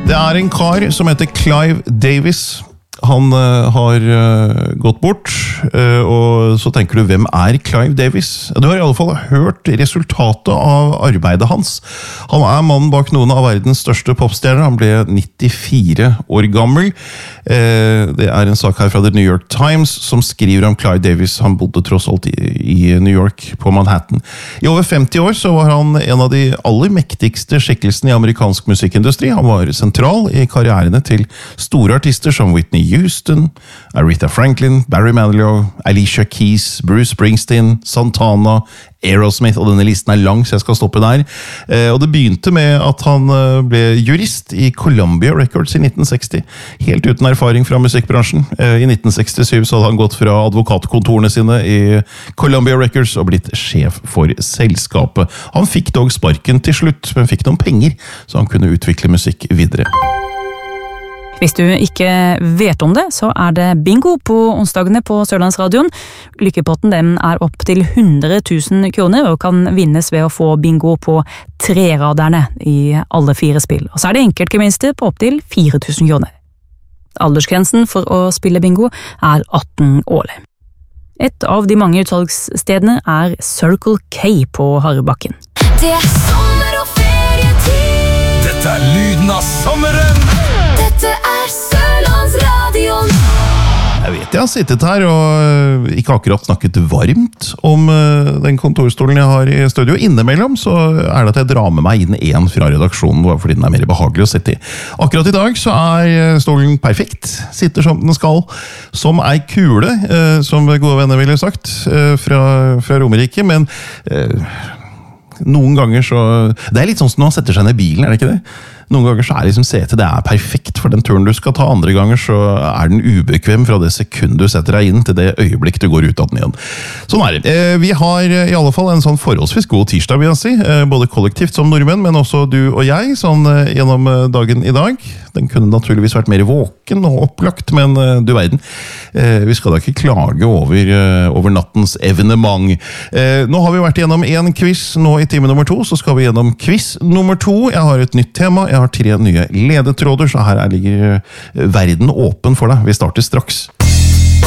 Det en kar som heter Clive Davis. Han har gått bort, og så tenker du, hvem Clive Davis? Du har I alle fall hørt resultatet av arbeidet hans. Han mannen bak noen av verdens største popstjerner. Han ble 94 år gammel. Det en sak her fra The New York Times som skriver om Clive Davis. Han bodde tross alt I New York, på Manhattan. I over 50 år så var han en av de aller mektigste skikkelsene I amerikansk musikkindustri. Han var sentral I karrierene til store artister som Whitney Houston, Aretha Franklin, Barry Manilow, Alicia Keys, Bruce Springsteen, Santana, Aerosmith, og denne listen lang, så jeg skal stoppe der. Og det begynte med at han ble jurist I Columbia Records I 1960, helt uten erfaring fra musikkbransjen. I 1967 så hadde han gått fra advokatkontorene sine I Columbia Records og blitt sjef for selskapet. Han fikk dog sparken til slutt, men fikk noen penger, så han kunne utvikle musikk videre. Hvis du ikke vet om det, så det bingo på onsdagene på Sørlandsradioen. Lykkepotten den opp til 100 000 kroner og kan vinnes ved å få bingo på 3-raderne I alle 4 spill. Og så det enkeltgevinster på opp til 4 000 kroner. Aldersgrensen for å spille bingo 18 år. Et av de mange utsalgsstedene Circle K på Harrebakken. Det sommer og ferietid. Dette lyden av sommeren. Dette Sørlandsradioen. Jeg vet jeg har sittet her og ikke akkurat snakket varmt om den kontorstolen jeg har I studio. Innimellom så det at jeg drar med meg inn en fra redaksjonen, bare fordi den mer behagelig å sitte I. Akkurat I dag så stolen perfekt, sitter som den skal, som kule, som gode venner ville sagt, fra Romerike, men noen ganger så... Det litt sånn som når man setter seg ned I bilen, det ikke det? Noen ganger så liksom setet, det perfekt for den turen du skal ta. Andre ganger så den ubekvem fra det sekund du setter deg inn til det øyeblikk du går ut av den igjen. Sånn det. Vi har I alle fall en sånn forholdsvis god tirsdag, vil jeg si. Både kollektivt som nordmenn, men også du og jeg, sånn gjennom dagen I dag. Den kunne naturligvis vært mer våken og opplagt, men du verden. Vi skal da ikke klage over nattens evenement. Nå har vi vært gjennom en quiz nå I time nummer 2, så skal vi gjennom quiz nummer 2. Jeg har et nytt tema. Jeg har 3 nye ledetråder, så her ligger verden åpen for deg. Vi starter straks.